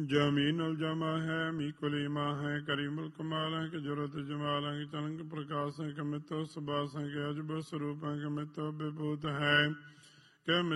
जमीन उल जमा है मीकुली माँ है करीमुल कमाल है कि जरूरत जमाल है कि चलंग प्रकाश है कि मित्तो सुबास है कि अजब स्वरूप है कि मित्तो विभूत है कि